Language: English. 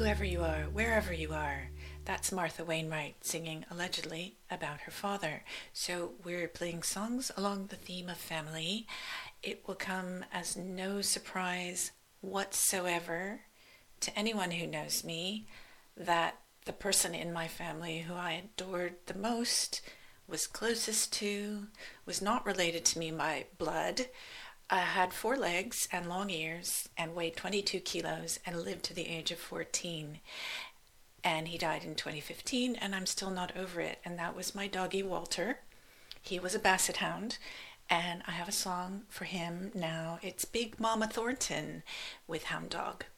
whoever you are, wherever you are. That's Martha Wainwright singing allegedly about her father. So we're playing songs along the theme of family. It will come as no surprise whatsoever to anyone who knows me that the person in my family who I adored the most, was closest to, was not related to me by blood, had 4 legs and long ears and weighed 22 kilos and lived to the age of 14. And he died in 2015, and I'm still not over it. And that was my doggy Walter. He was a basset hound, and I have a song for him now. It's Big Mama Thornton with Hound Dog.